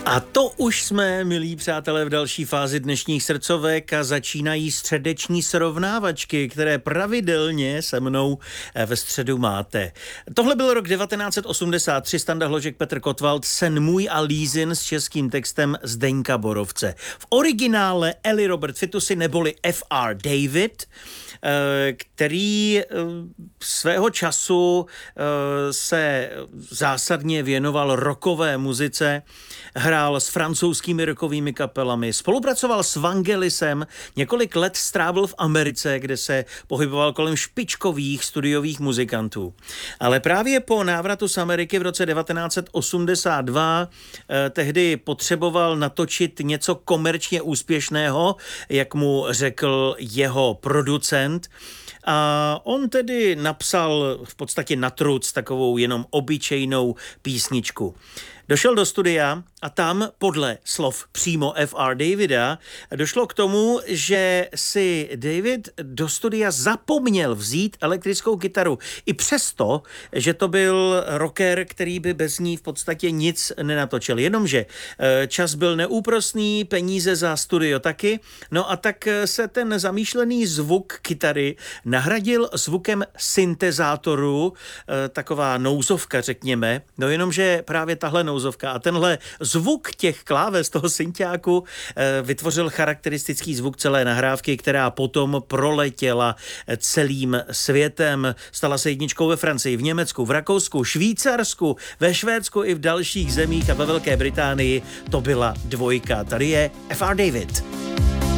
A to už jsme, milí přátelé, v další fázi dnešních srdcovek a začínají středeční srovnávačky, které pravidelně se mnou ve středu máte. Tohle byl rok 1983, Standa Hložek, Petr Kotwald, Sen můj a Lízin s českým textem Zdeňka Borovce. V originále Eli Robert Fitoussi neboli F.R. David, který svého času se zásadně věnoval rockové muzice, hrál s francouzskými rockovými kapelami, spolupracoval s Vangelisem, několik let strávil v Americe, kde se pohyboval kolem špičkových studiových muzikantů. Ale právě po návratu z Ameriky v roce 1982 tehdy potřeboval natočit něco komerčně úspěšného, jak mu řekl jeho producent. A on tedy napsal v podstatě na truc takovou jenom obyčejnou písničku. Došel do studia a tam podle slov přímo F.R. Davida došlo k tomu, že si David do studia zapomněl vzít elektrickou kytaru. I přesto, že to byl rocker, který by bez ní v podstatě nic nenatočil. Jenomže čas byl neúprosný, peníze za studio taky, no a tak se ten zamýšlený zvuk kytary nahradil zvukem syntezátoru, taková nouzovka, řekněme. No jenomže právě tahle nouzovka a tenhle zvuk těch kláves toho synťáku vytvořil charakteristický zvuk celé nahrávky, která potom proletěla celým světem. Stala se jedničkou ve Francii, v Německu, v Rakousku, Švýcarsku, ve Švédsku i v dalších zemích a ve Velké Británii to byla dvojka. Tady je F.R. David.